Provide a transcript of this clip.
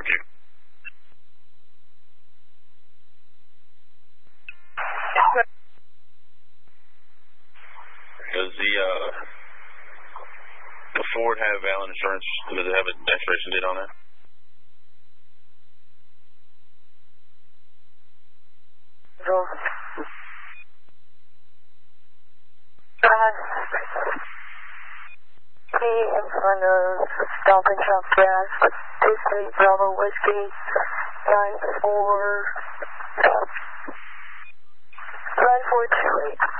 Ford Q. Does the Ford have valid insurance? Does it have an expiration date on it? In front of Stop and Shop Gas, 23 Bravo Whiskey, 9428.